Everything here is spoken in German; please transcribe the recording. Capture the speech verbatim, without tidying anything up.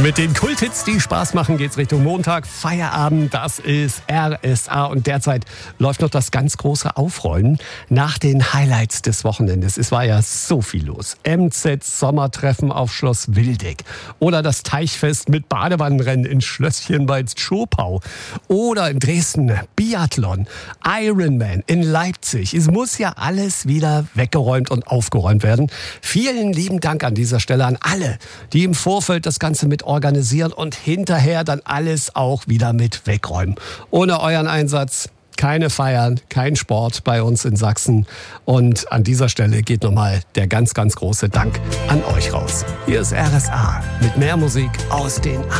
Mit den Kulthits, die Spaß machen, geht's Richtung Montag, Feierabend. Das ist R S A und derzeit läuft noch das ganz große Aufräumen nach den Highlights des Wochenendes. Es war ja so viel los. M Z Sommertreffen auf Schloss Wildeck oder das Teichfest mit Badewannenrennen in Schlösschen bei Zschopau oder in Dresden Biathlon, Ironman in Leipzig. Es muss ja alles wieder weggeräumt und aufgeräumt werden. Vielen lieben Dank an dieser Stelle an alle, die im Vorfeld das Ganze mit organisieren und hinterher dann alles auch wieder mit wegräumen. Ohne euren Einsatz keine Feiern, kein Sport bei uns in Sachsen. Und an dieser Stelle geht nochmal der ganz, ganz große Dank an euch raus. Hier ist R S A mit mehr Musik aus den